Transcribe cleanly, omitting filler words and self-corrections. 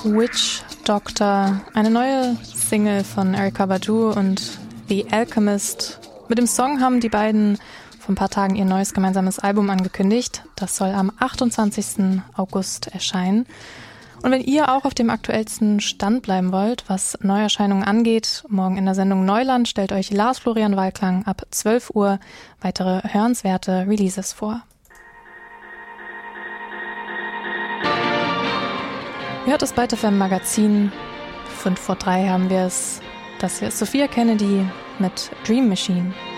Witch Doctor, eine neue Single von Erykah Badu und The Alchemist. Mit dem Song haben die beiden vor ein paar Tagen ihr neues gemeinsames Album angekündigt. Das soll am 28. August erscheinen. Und wenn ihr auch auf dem aktuellsten Stand bleiben wollt, was Neuerscheinungen angeht, morgen in der Sendung Neuland stellt euch Lars Florian Waldklang ab 12 Uhr weitere hörenswerte Releases vor. Ihr hört das Byte FM Magazin. 5 vor 3 haben wir es. Das hier ist Sophia Kennedy mit Dream Machine.